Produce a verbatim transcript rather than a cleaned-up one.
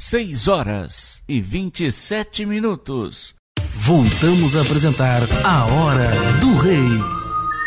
seis horas e vinte e sete minutos. Voltamos a apresentar A Hora do Rei.